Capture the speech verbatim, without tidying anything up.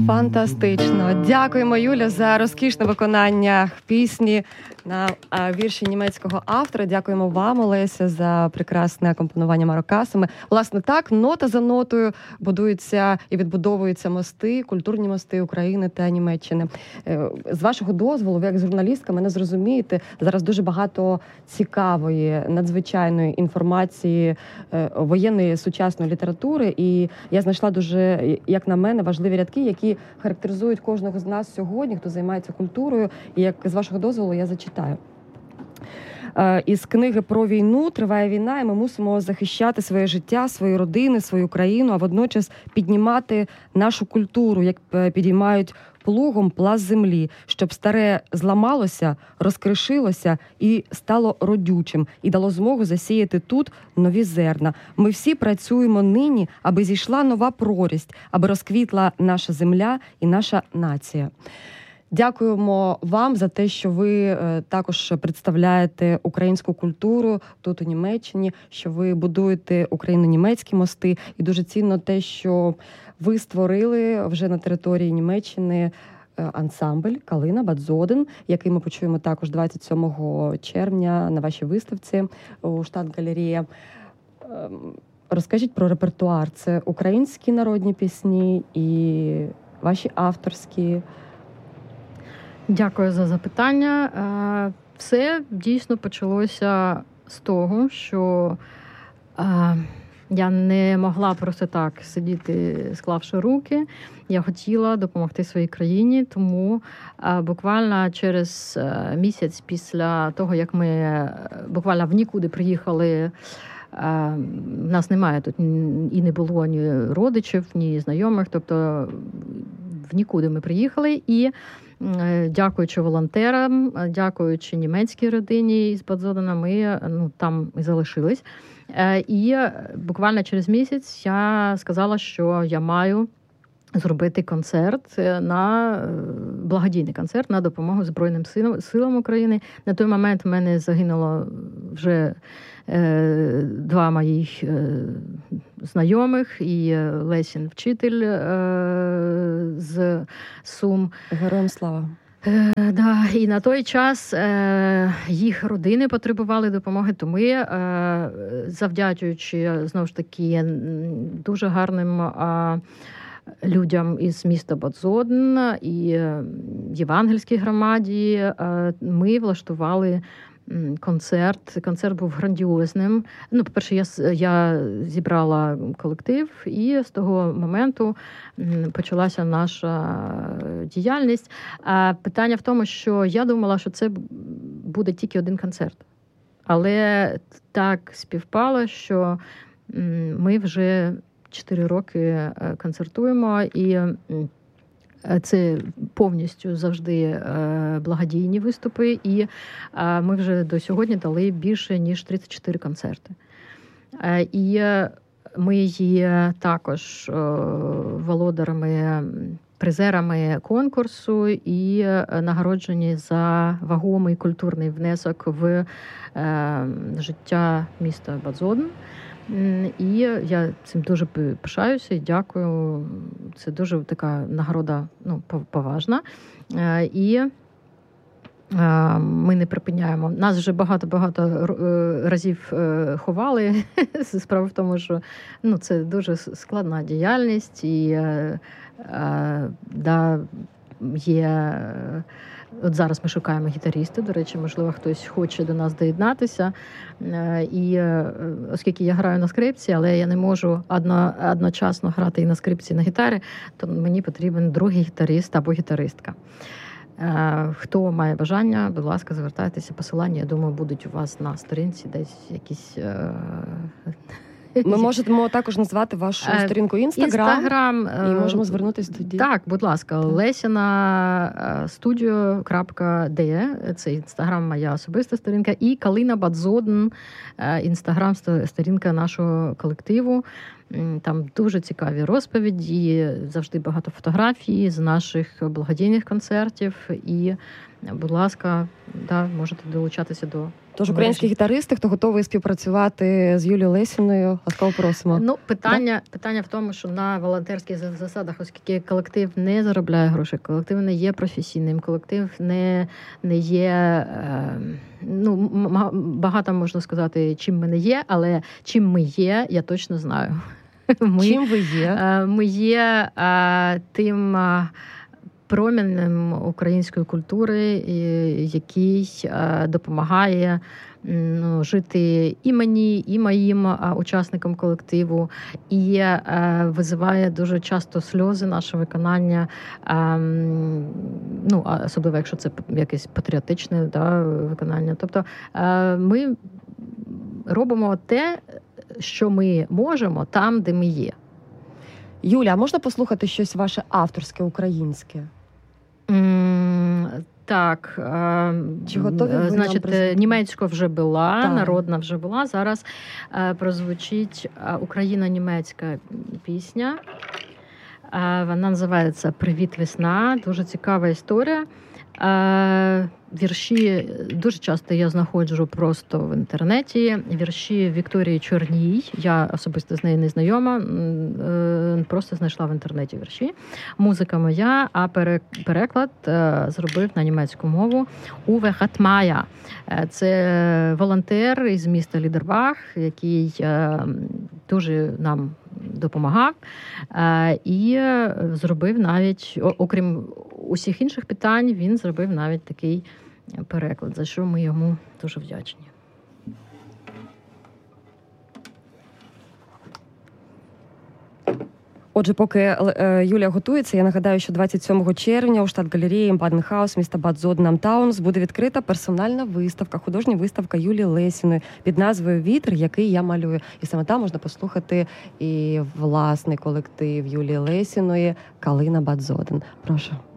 Фантастично. Дякуємо, Юля, за розкішне виконання пісні на вірші німецького автора. Дякуємо вам, Олеся, за прекрасне акомпонування маракасами. Власне, так, нота за нотою будуються і відбудовуються мости, культурні мости України та Німеччини. З вашого дозволу, ви як журналістка мене зрозумієте, зараз дуже багато цікавої, надзвичайної інформації, воєнної сучасної літератури, і я знайшла дуже, як на мене, важливі рядки, які характеризують кожного з нас сьогодні, хто займається культурою, і як з вашого дозволу я зачитаю. Із книги про війну «Триває війна, і ми мусимо захищати своє життя, свої родини, свою країну, а водночас піднімати нашу культуру, як підіймають плугом пласт землі, щоб старе зламалося, розкришилося і стало родючим, і дало змогу засіяти тут нові зерна. Ми всі працюємо нині, аби зійшла нова прорість, аби розквітла наша земля і наша нація. Дякуємо вам за те, що ви також представляєте українську культуру тут у Німеччині, що ви будуєте україно-німецькі мости. І дуже цінно те, що ви створили вже на території Німеччини ансамбль «Калина Бад Зоден», який ми почуємо також двадцять сьомого червня на вашій виставці у Штатгалерія. Розкажіть про репертуар. Це українські народні пісні і ваші авторські. Дякую за запитання. Все дійсно почалося з того, що я не могла просто так сидіти, склавши руки. Я хотіла допомогти своїй країні, тому буквально через місяць після того, як ми буквально в нікуди приїхали, в нас немає тут і не було ні родичів, ні знайомих, тобто в нікуди ми приїхали, і дякуючи волонтерам, дякуючи німецькій родині з Бад Зодена, ми ну, там і залишились. І буквально через місяць я сказала, що я маю зробити концерт, на благодійний концерт на допомогу Збройним силам, силам України. На той момент в мене загинуло вже е, два моїх е, знайомих і Лесін вчитель е, з Сум. Героям слава. Е, да, і на той час е, їх родини потребували допомоги, то ми, е, завдячуючи, знову ж таки, дуже гарним е, людям із міста Бад Зоден і в євангельській громаді, ми влаштували концерт. Концерт був грандіозним. Ну, по-перше, я, я зібрала колектив, і з того моменту почалася наша діяльність. А питання в тому, що я думала, що це буде тільки один концерт. Але так співпало, що ми вже чотири роки концертуємо, і це повністю завжди благодійні виступи, і ми вже до сьогодні дали більше, ніж тридцять чотири концерти. І ми є також володарами, призерами конкурсу і нагороджені за вагомий культурний внесок в життя міста Бад Зоден. І я цим дуже пишаюся і дякую. Це дуже така нагорода, ну, поважна. І ми не припиняємо. Нас вже багато-багато разів ховали. Справа в тому, що ну, це дуже складна діяльність. І да, є... От зараз ми шукаємо гітариста, до речі, можливо, хтось хоче до нас доєднатися. І оскільки я граю на скрипці, але я не можу одно, одночасно грати і на скрипці, і на гітарі, то мені потрібен другий гітарист або гітаристка. Хто має бажання, будь ласка, звертайтеся, посилання, я думаю, будуть у вас на сторінці десь якісь... Ми можемо також назвати вашу сторінку Інстаграм, Інстаграм, і можемо звернутися тоді. Так, будь ласка, лесіна студіо крапка де, це Інстаграм, моя особиста сторінка, і Калина Бад Зоден, Інстаграм, сторінка нашого колективу. Там дуже цікаві розповіді, завжди багато фотографій з наших благодійних концертів. І, будь ласка, да, можете долучатися до Тож українські гітаристи, хто готовий співпрацювати з Юлією Лесіною, ласкаво просимо. Ну, питання, питання в тому, що на волонтерських засадах, оскільки колектив не заробляє грошей, колектив не є професійним, колектив не, не є, ну, багато можна сказати, чим ми не є, але чим ми є, я точно знаю. Ми, чим ви є? Ми є тим промінням української культури, який допомагає, ну, жити і мені, і моїм учасникам колективу, і визиває дуже часто сльози наше виконання, ну, особливо, якщо це якесь патріотичне, да, виконання. Тобто ми робимо те, що ми можемо там, де ми є. Юля, а можна послухати щось ваше авторське, українське? Mm, так. Чи готові ви Значить, нам німецька вже була, так. народна вже була. Зараз прозвучить україно-німецька пісня. Вона називається «Привіт, весна». Дуже цікава історія. Вірші дуже часто я знаходжу просто в інтернеті. Вірші Вікторії Чорній. Я особисто з нею не знайома, просто знайшла в інтернеті вірші. Музика моя, а переклад зробив на німецьку мову Уве Хатмая. Це волонтер із міста Лідербах, який дуже нам допомагав і зробив навіть, окрім усіх інших питань, він зробив навіть такий переклад, за що ми йому дуже вдячні. Отже, поки Юлія готується, я нагадаю, що двадцять сьомого червня у штат-галереї Баденхаус міста Бад Зоден-Таунс буде відкрита персональна виставка, художня виставка Юлії Лесіної під назвою «Вітер, який я малюю». І саме там можна послухати і власний колектив Юлії Лесіної «Калина Бад Зоден». Прошу.